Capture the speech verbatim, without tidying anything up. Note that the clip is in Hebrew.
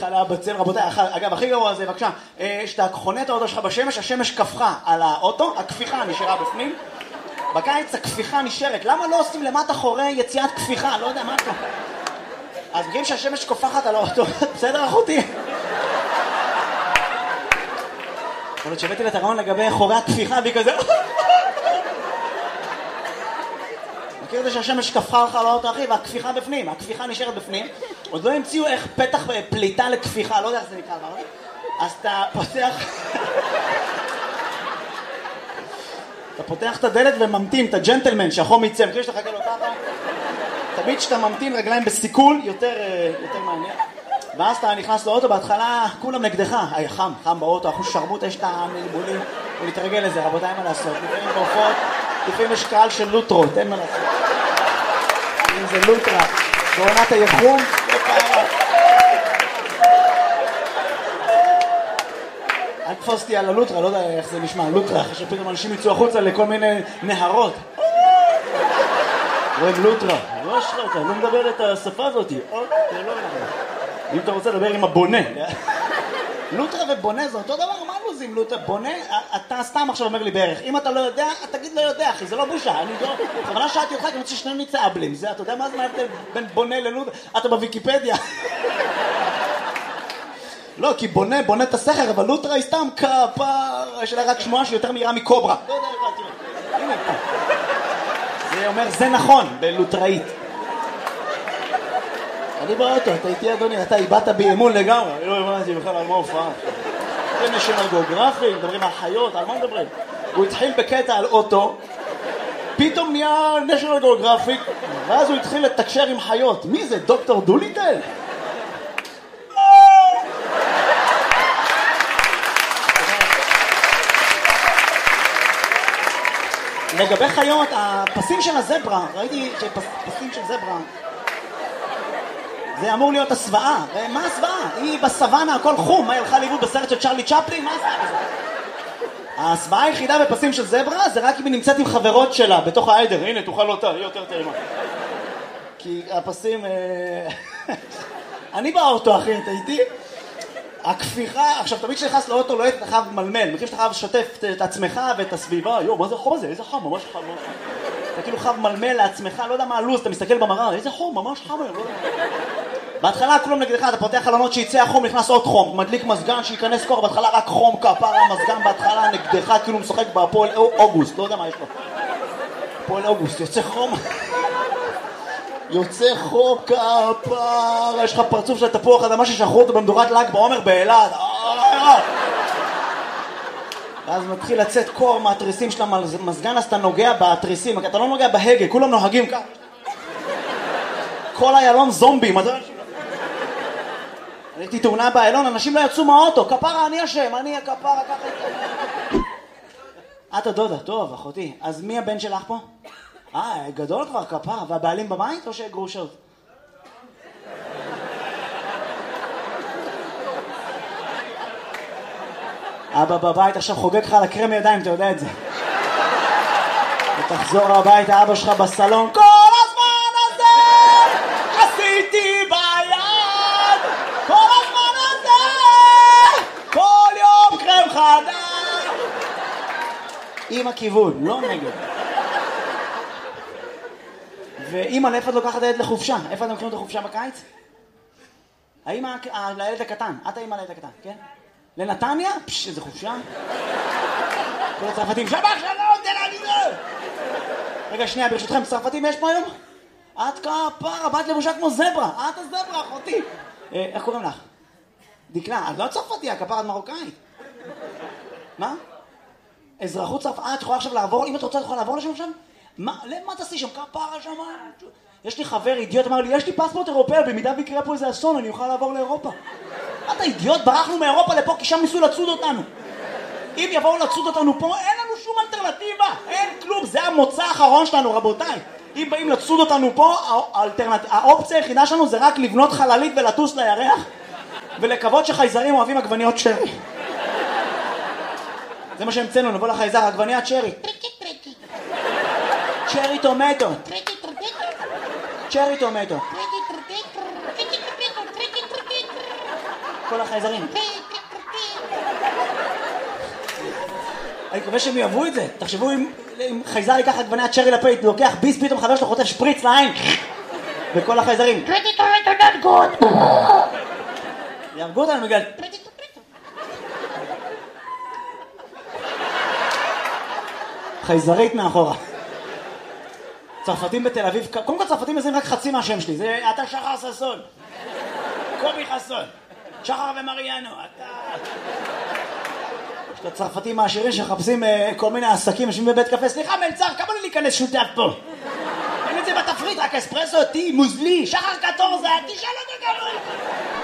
חלה בצל, רבותיי, אגב, הכי גרוע זה, בבקשה, שאתה חונה את האוטו שלך בשמש, השמש קפחה על האוטו, הכפיחה נשארה בפנים, בקיץ הכפיחה נשארת, למה לא עושים למטה חורי יציאת כפיחה? לא יודע, מה אתה? אז מכירים שהשמש קופחת על האוטו, בסדר אחותי? יכול להיות שהבאתי לתרעון לגבי חורי הכפיחה והיא כזה... מכיר את זה שהשמש קפחה לך על האוטו אחי, והכפיחה בפנים, הכפיחה נשארת בפנים, עוד לא המציאו איך פתח פליטה לכפיחה, לא יודע איך זה נקרא, אז אתה פותח... אתה פותח את הדלת וממתין, את הג'נטלמן שהחום יצא, מכיר שאתה חכה לו ככה? תמיד שאתה ממתין רגליים בסיכול, יותר, יותר מעניין. ואז אתה נכנס לאוטו, בהתחלה כולם נגדך, היי חם, חם באוטו, אחוז שרמוט, יש את המלבולים, ולהתרגל לזה, רבותיי, אין מה לעשות, לפעמים בהופעות, לפעמים יש קהל של לוטרות, אין מה לעשות. אם זה לוטרה, בעונת היחום, לא פעם. אל תפוס אותי על הלוטרה, לא יודע איך זה נשמע, לוטרה, אחרי שפתאום אנשים יצאו החוצה לכל מיני נהרות. רואים לוטרה, לא אשרה אותה, לא מדבר את השפה הזאת. אם אתה רוצה לדבר עם הבונה. לוטרה ובונה זה אותו דבר, מה לוזים לוטרה? בונה, אתה סתם עכשיו אומר לי בערך. אם אתה לא יודע, תגיד לא יודע, אחי, זה לא בושה. אני לא... בכוונה שאלתי אותך, כי אני רוצה ששנינו נצאבלים. זה, אתה יודע מה זה ההבדל בין בונה ללוטרה? אתה בוויקיפדיה. לא, כי בונה, בונה את הסכר, אבל לוטרה היא סתם כפר. יש לה רק שמועה שיותר מהירה מקוברה. לא יודע, תראה. הנה פה. זה אומר, זה נכון, בלוטראית. אני באוטו, אתה איתי אדוני, אתה איבדת באמון לגמרי. אני לא הבנתי בכלל על מה הופעה. זה נשיונל גיאוגרפי, מדברים על חיות, על מה מדברים? הוא התחיל בקטע על אוטו, פתאום נהיה נשיונל גיאוגרפי, ואז הוא התחיל לתקשר עם חיות. מי זה, דוקטור דוליטל? לגבי חיות, הפסים של הזברה, ראיתי שפסים של זברה, זה אמור להיות הסוואה. מה הסוואה? היא בסוואנה, הכל חום. מה, היא הלכה לאיבוד בסרט של צ'רלי צ'פלין? מה הסוואה בזה? הסוואה היחידה בפסים של זברה זה רק אם היא נמצאת עם חברות שלה בתוך העדר. הנה, תאכל אותה, היא יותר טעימה. כי הפסים... אני באוטו, אחי, אתה איתי? הכפיחה... עכשיו, תמיד כשנכנס לאוטו לא היית אתה חייב מלמל. מכיר שאתה חייב לשתף את עצמך ואת הסביבה. יו, מה זה החום הזה? איזה חם, ממש חם, ממש חם. אתה כאילו חייב מלמל לעצמך, לא יודע מה הלו"ז, אתה מסתכל במראה, איזה חום, ממש חם, לא יודע. בהתחלה כולם נגדך, אתה פותח חלונות שיצא החום, נכנס עוד חום, מדליק מזגן, שייכנס קור, בהתחלה רק חום, כפרה, מזגן בהתחלה נגדך, כאילו משחק בהפועל אוגוסט, לא יודע מה יש לו. הפועל אוגוסט, יוצא חום. יוצא חום, כפרה, יש לך פרצוף של תפוח אדמה ששחרו אותו במדורת ל"ג בעומר באילת. ואז מתחיל לצאת קור מהתריסים של המזגן, אז אתה נוגע בתריסים, אתה לא נוגע בהגה, כולם נוהגים כך. כל איילון זומבים. הייתי תאונה באיילון, אנשים לא יצאו מהאוטו, כפרה, אני אשם, אני הכפרה, ככה. את הדודה, טוב, אחותי. אז מי הבן שלך פה? אה, גדול כבר, כפרה, והבעלים בבית או שגרושות? אבא בבית עכשיו חוגג לך על הקרם ידיים, אתה יודע את זה. ותחזור הביתה, אבא שלך בסלון, כל הזמן הזה עשיתי ביד, כל הזמן הזה, כל יום קרם חדש. עם הכיוון, לא נגד. ואמא, לאיפה את לוקחת הילד לחופשה? איפה אתם לוקחים את החופשה בקיץ? האמא לילד הקטן, את האמא לילד הקטן, כן? לנתניה? פש, איזה חופשה. כל הצרפתים, שבח שלום, תל אביב. רגע, שנייה, ברשותכם, צרפתים יש פה היום? את כפרה, באת לבושה כמו זברה. את הזברה, אחותי. איך קוראים לך? דקלה, את לא צרפתיה, הכפרה, את מרוקאית. מה? אזרחות צרפת, את יכולה עכשיו לעבור, אם את רוצה, את יכולה לעבור לשם עכשיו? מה, למה תעשי שם? כפרה שם? יש לי חבר אידיוט, אמר לי, יש לי פספורט אירופאי, במידה ויקרה פה איזה אסון, אני אוכל לעבור לאירופה. אתה אידיוט, ברחנו מאירופה לפה, כי שם ניסו לצוד אותנו. אם יבואו לצוד אותנו פה, אין לנו שום אלטרנטיבה. אין כלום, זה המוצא האחרון שלנו, רבותיי. אם באים לצוד אותנו פה, האלטרנט... האופציה היחידה שלנו זה רק לבנות חללית ולטוס לירח, ולקוות שחייזרים אוהבים עגבניות שרי. זה מה שהמצאנו, נבוא לחייזר, עגבניית שרי. טריקי טריקי. צ'רי טומטו. טריקי טריקי. צ'רי טומטו. טריקי טריקי. טריקי טריקי. טריקי טריקי. כל החייזרים. אני מקווה שהם יאהבו את זה. תחשבו אם חייזר ייקח עגבני הצ'רי לפייט, לוקח ביס, פתאום חבר שלו חוטף שפריץ לעין. וכל החייזרים. יהרגו אותנו בגלל... חייזרית מאחורה. צרפתים בתל אביב, קודם כל צרפתים מזהים רק חצי מהשם שלי, זה אתה שחר ששון, קובי חסון, שחר ומריאנו, אתה... יש את הצרפתים העשירים שחפשים כל מיני עסקים, יושבים בבית קפה, סליחה מלצר, כמה לי להיכנס שותף פה? אין את זה בתפריט, רק אספרסו, טי, מוזלי, שחר קטורזה, תשאל אותו כמה...